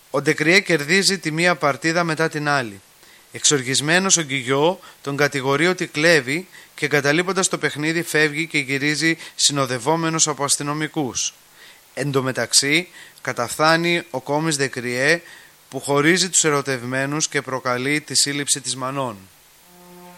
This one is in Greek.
Ο Ντεκριέ κερδίζει τη μία παρτίδα μετά την άλλη. Εξοργισμένος ο Γκυγιό τον κατηγορεί ότι κλέβει και εγκαταλείποντας το παιχνίδι φεύγει και γυρίζει συνοδευόμενος από αστυνομικούς. Εν τω μεταξύ καταφθάνει ο Κόμις Ντεκριέ που χωρίζει τους ερωτευμένους και προκαλεί τη σύλληψη της Μανών.